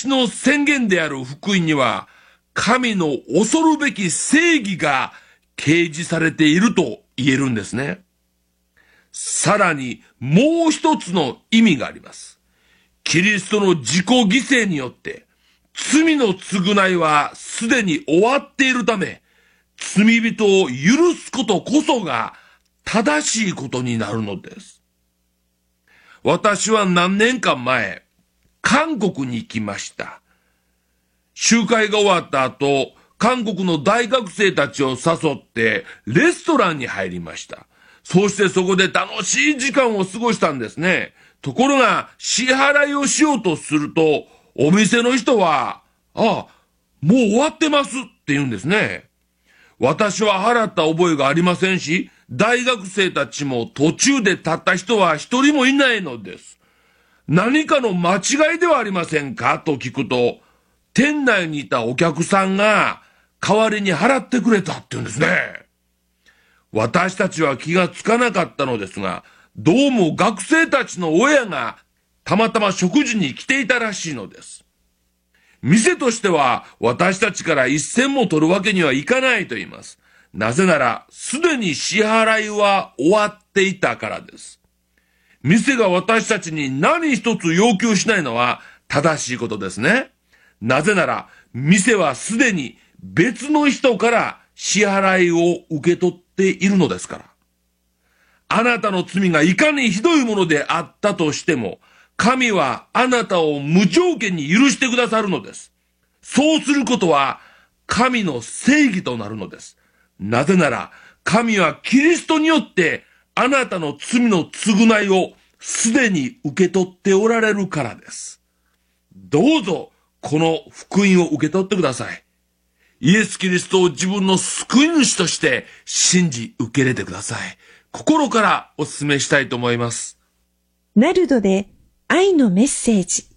私の宣言である福音には、神の恐るべき正義が掲示されていると言えるんですね。さらにもう一つの意味があります。キリストの自己犠牲によって、罪の償いはすでに終わっているため、罪人を許すことこそが正しいことになるのです。私は何年か前、韓国に行きました。集会が終わった後、韓国の大学生たちを誘ってレストランに入りました。そしてそこで楽しい時間を過ごしたんですね。ところが支払いをしようとすると、お店の人は、もう終わってますって言うんですね。私は払った覚えがありませんし、大学生たちも途中で立った人は一人もいないのです。何かの間違いではありませんかと聞くと、店内にいたお客さんが代わりに払ってくれたって言うんですね。私たちは気がつかなかったのですが、どうも学生たちの親がたまたま食事に来ていたらしいのです。店としては私たちから一銭も取るわけにはいかないと言います。なぜなら、すでに支払いは終わっていたからです。店が私たちに何一つ要求しないのは正しいことですね。なぜなら、店はすでに別の人から支払いを受け取っているのですから。あなたの罪がいかにひどいものであったとしても、神はあなたを無条件に許してくださるのです。そうすることは神の正義となるのです。なぜなら、神はキリストによってあなたの罪の償いをすでに受け取っておられるからです。どうぞこの福音を受け取ってください。イエス・キリストを自分の救い主として信じ受け入れてください。心からお勧めしたいと思います。 ナルドで愛のメッセージ。